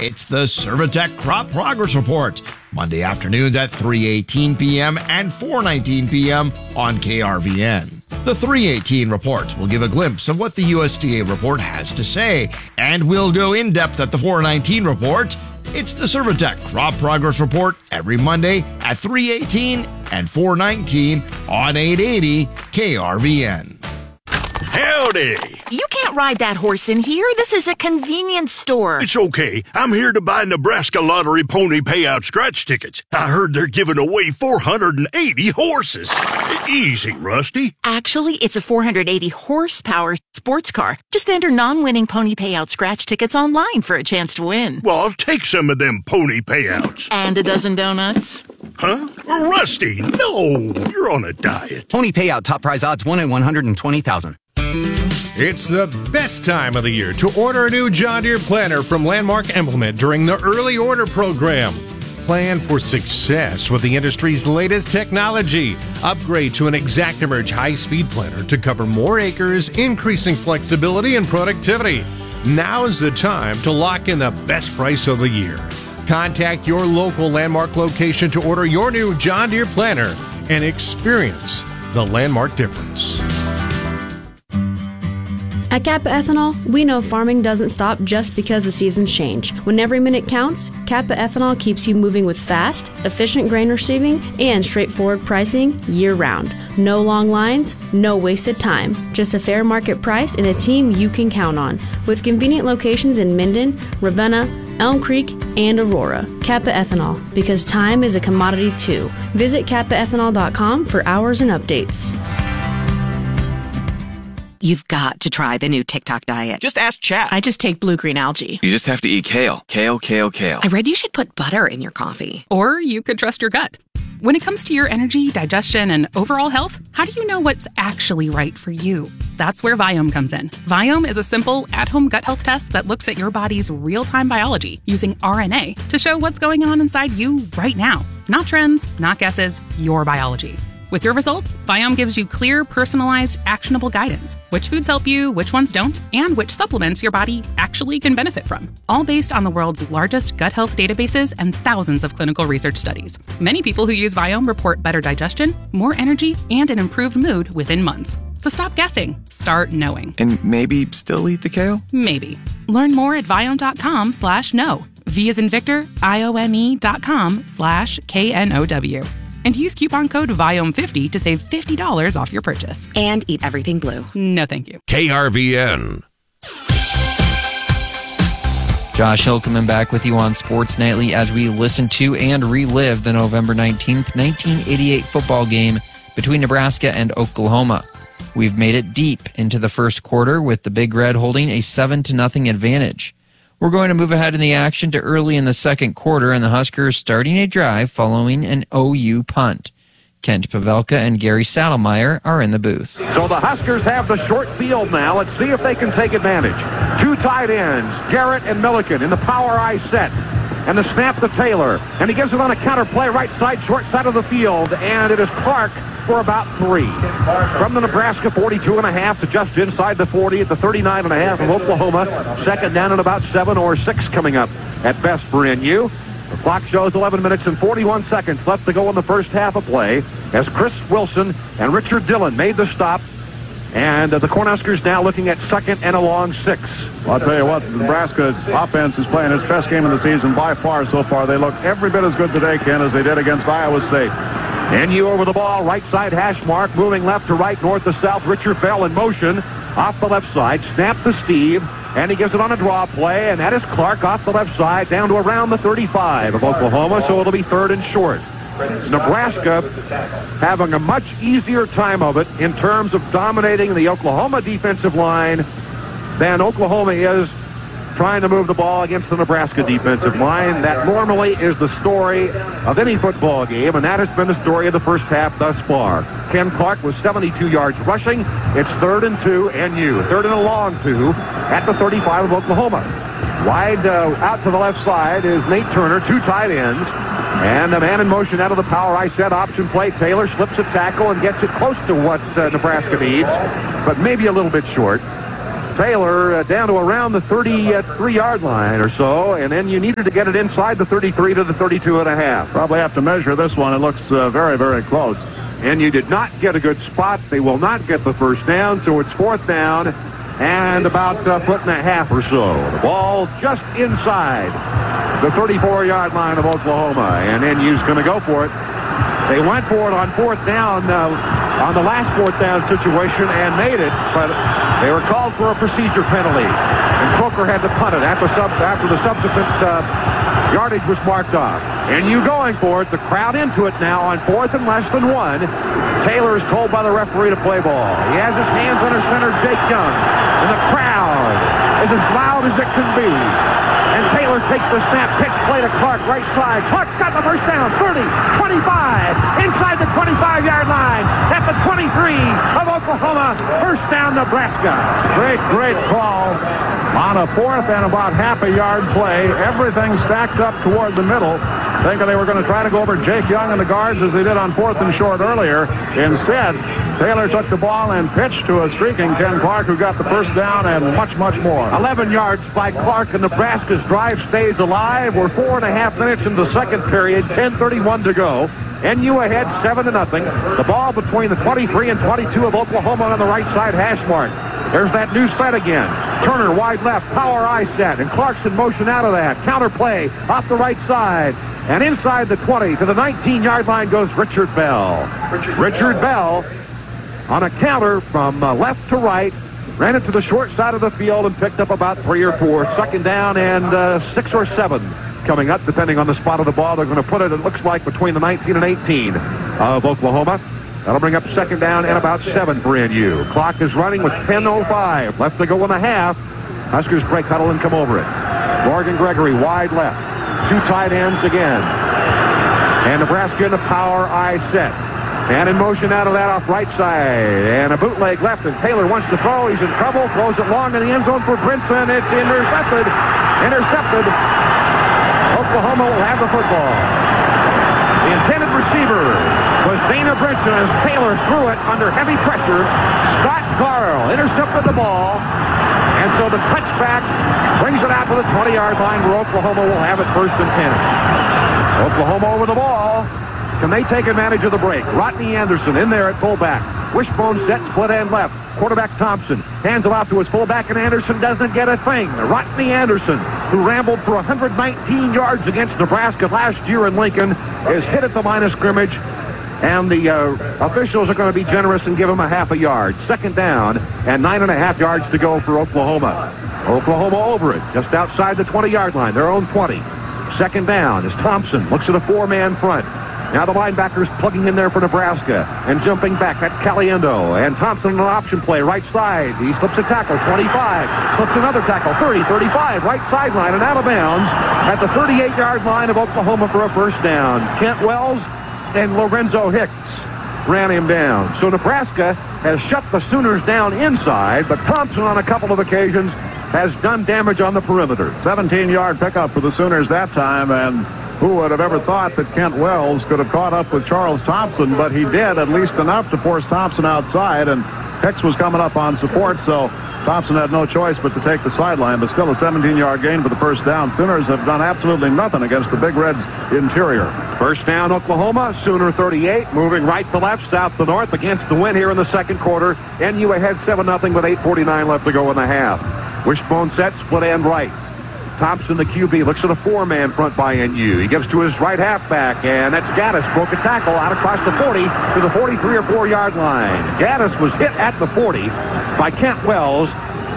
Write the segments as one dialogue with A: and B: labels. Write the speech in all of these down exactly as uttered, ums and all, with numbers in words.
A: It's the Servitec Crop Progress Report, Monday afternoons at three eighteen p.m. and four nineteen p.m. on K R V N. The three eighteen report will give a glimpse of what the U S D A report has to say, and we'll go in depth at the four nineteen report. It's the Servitec Crop Progress Report every Monday at three eighteen and four nineteen on eight eighty K R V N.
B: Howdy!
C: You can't ride that horse in here. This is a convenience store.
B: It's okay. I'm here to buy Nebraska Lottery Pony Payout scratch tickets. I heard they're giving away four hundred eighty horses. Easy, Rusty.
C: Actually, it's a four hundred eighty horsepower sports car. Just enter non-winning pony payout scratch tickets online for a chance to win.
B: Well, I'll take some of them pony payouts.
C: And a dozen donuts.
B: Huh? Rusty, no! You're on a diet.
D: Pony Payout top prize odds one in one hundred twenty thousand.
E: It's the best time of the year to order a new John Deere planter from Landmark Implement during the early order program. Plan for success with the industry's latest technology. Upgrade to an ExactEmerge high-speed planter to cover more acres, increasing flexibility and productivity. Now's the time to lock in the best price of the year. Contact your local Landmark location to order your new John Deere planter and experience the Landmark difference.
F: At Kappa Ethanol, we know farming doesn't stop just because the seasons change. When every minute counts, Kappa Ethanol keeps you moving with fast, efficient grain receiving and straightforward pricing year-round. No long lines, no wasted time. Just a fair market price and a team you can count on. With convenient locations in Minden, Ravenna, Elm Creek, and Aurora. Kappa Ethanol, because time is a commodity too. Visit kappa ethanol dot com for hours and updates.
G: You've got to try the new TikTok diet.
H: Just ask Chat.
C: I just take blue-green algae.
H: You just have to eat kale. Kale, kale, kale.
G: I read you should put butter in your coffee.
I: Or you could trust your gut. When it comes to your energy, digestion, and overall health, how do you know what's actually right for you? That's where Viome comes in. Viome is a simple, at-home gut health test that looks at your body's real-time biology using R N A to show what's going on inside you right now. Not trends, not guesses, your biology. With your results, Viome gives you clear, personalized, actionable guidance. Which foods help you, which ones don't, and which supplements your body actually can benefit from. All based on the world's largest gut health databases and thousands of clinical research studies. Many people who use Viome report better digestion, more energy, and an improved mood within months. So stop guessing. Start knowing.
H: And maybe still eat the kale?
I: Maybe. Learn more at Viome.com slash know. V as in Victor, I O M E dot com slash K N O W. And use coupon code Viome fifty to save fifty dollars off your purchase.
G: And eat everything blue.
I: No, thank you.
J: K R V N.
K: Josh Hill coming back with you on Sports Nightly as we listen to and relive the November nineteenth, nineteen eighty-eight football game between Nebraska and Oklahoma. We've made it deep into the first quarter with the Big Red holding a seven to nothing advantage. We're going to move ahead in the action to early in the second quarter and the Huskers starting a drive following an O U punt. Kent Pavelka and Gary Saddlemeyer are in the booth.
L: So the Huskers have the short field now. Let's see if they can take advantage. Two tight ends, Garrett and Milliken in the power I set. And the snap to Taylor. And he gives it on a counter play right side, short side of the field. And it is Clark for about three. From the Nebraska forty-two and a half to just inside the forty at the thirty-nine and a half of Oklahoma. Second down and about seven or six coming up at best for N U. The clock shows eleven minutes and forty-one seconds left to go in the first half of play as Chris Wilson and Richard Dillon made the stop. And uh, the Cornhuskers now looking at second and a long six.
M: Well, I'll tell you what, Nebraska's offense is playing its best game of the season by far so far. They look every bit as good today, Ken, as they did against Iowa State.
L: N U over the ball, right side hash mark, moving left to right, north to south. Richard Bell in motion off the left side. Snap to Steve, and he gives it on a draw play, and that is Clark off the left side down to around the thirty-five of Oklahoma, so it'll be third and short. Nebraska having a much easier time of it in terms of dominating the Oklahoma defensive line than Oklahoma is trying to move the ball against the Nebraska defensive line. That normally is the story of any football game, and that has been the story of the first half thus far. Ken Clark was seventy-two yards rushing. It's third and two, N U. Third and a long two at the thirty-five of Oklahoma. Wide uh, out to the left side is Nate Turner, two tight ends. And a man in motion out of the power I set option play. Taylor slips a tackle and gets it close to what uh, Nebraska needs, but maybe a little bit short. Taylor uh, down to around the thirty-three-yard line or so, and then you needed to get it inside the thirty-three to the thirty-two and a half.
M: Probably have to measure this one. It looks uh, very, very close.
L: And you did not get a good spot. They will not get the first down, so it's fourth down and about a foot and a half or so. The ball just inside the thirty-four-yard line of Oklahoma, and N U's going to go for it. They went for it on fourth down, uh, on the last fourth down situation, and made it, but they were called for a procedure penalty, and Coker had to punt it after, sub, after the subsequent uh, yardage was marked off. N U going for it, the crowd into it now on fourth and less than one. Taylor is told by the referee to play ball. He has his hands under center, Jake Young, and the crowd is as loud as it can be. And Taylor takes the snap, pitch play to Clark, right side. Clark's got the first down, thirty, twenty-five, inside the twenty-five-yard line, at the twenty-three of Oklahoma. First down, Nebraska.
M: Great, great call on a fourth and about half a yard play. Everything stacked up toward the middle, thinking they were going to try to go over Jake Young and the guards as they did on fourth and short earlier. Instead, Taylor took the ball and pitched to a streaking Ken Clark, who got the first down and much, much more.
L: eleven yards by Clark, and Nebraska's drive stays alive. We're four and a half minutes into the second period, ten thirty-one to go. N U ahead seven to nothing. The ball between the twenty-three and twenty-two of Oklahoma on the right side hash mark. There's that new set again. Turner wide left, power I set, and Clarkson motion out of that. Counter play off the right side. And inside the twenty to the nineteen-yard line goes Richard Bell. Richard, Richard Bell on a counter from uh, left to right, ran it to the short side of the field and picked up about three or four. Second down and uh, six or seven coming up, depending on the spot of the ball. They're going to put it, it looks like, between the nineteen and eighteen of Oklahoma. That'll bring up second down and about seven for N U. Clock is running with ten oh five left to go in the half. Huskers break huddle and come over it. Morgan Gregory wide left. Two tight ends again. And Nebraska in the power I set. And in motion out of that off right side. And a bootleg left, and Taylor wants to throw. He's in trouble. Throws it long in the end zone for Brinson. It's intercepted. Intercepted. Oklahoma will have the football. The intended receiver was Dana Brinson as Taylor threw it under heavy pressure. Scott Garl intercepted the ball. And so the touchback brings it out to the twenty-yard line where Oklahoma will have it first and ten. Oklahoma over the ball. Can they take advantage of the break? Rodney Anderson in there at fullback. Wishbone set, split end left. Quarterback Thompson hands it off to his fullback, and Anderson doesn't get a thing. Rodney Anderson, who rambled for one hundred nineteen yards against Nebraska last year in Lincoln, is hit at the line of scrimmage, and the uh, officials are going to be generous and give him a half a yard. Second down and nine and a half yards to go for Oklahoma. Oklahoma over it, just outside the twenty-yard line, their own twenty. Second down as Thompson looks at a four-man front. Now the linebackers plugging in there for Nebraska and jumping back. That's Caliendo. And Thompson on an option play, right side. He slips a tackle, twenty-five. Slips another tackle, thirty, thirty-five. Right sideline and out of bounds at the thirty-eight-yard line of Oklahoma for a first down. Kent Wells and Lorenzo Hicks ran him down. So Nebraska has shut the Sooners down inside, but Thompson on a couple of occasions has done damage on the perimeter.
M: seventeen-yard pickup for the Sooners that time, and who would have ever thought that Kent Wells could have caught up with Charles Thompson, but he did at least enough to force Thompson outside, and Hicks was coming up on support, so Thompson had no choice but to take the sideline, but still a seventeen-yard gain for the first down. Sooners have done absolutely nothing against the Big Red's interior.
L: First down, Oklahoma. Sooner thirty-eight, moving right to left, south to north against the win here in the second quarter. N U ahead seven nothing with eight forty-nine left to go in the half. Wishbone set, split end right. Thompson, the Q B, looks at a four-man front by N U. He gives to his right halfback, and that's Gaddis. Broke a tackle out across the forty to the forty-three or four-yard line. Gaddis was hit at the forty by Kent Wells,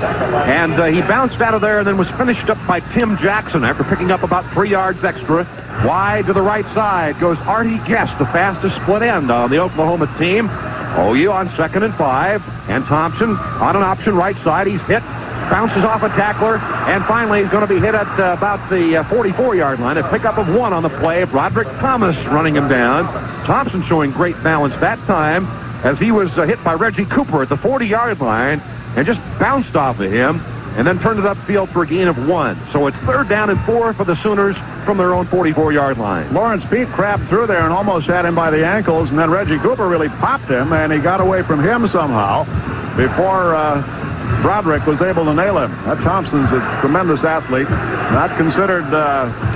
L: and uh, he bounced out of there and then was finished up by Tim Jackson after picking up about three yards extra. Wide to the right side goes Artie Guest, the fastest split end on the Oklahoma team. O U on second and five, and Thompson on an option right side. He's hit, bounces off a tackler, and finally he's going to be hit at uh, about the uh, forty-four-yard line. A pickup of one on the play. Broderick Thomas running him down. Thompson showing great balance that time as he was uh, hit by Reggie Cooper at the forty-yard line and just bounced off of him and then turned it upfield for a gain of one. So it's third down and four for the Sooners from their own forty-four-yard line.
M: Lawrence Pete crabbed through there and almost had him by the ankles, and then Reggie Cooper really popped him, and he got away from him somehow before uh, Broderick was able to nail him. That Thompson's a tremendous athlete. Not considered uh,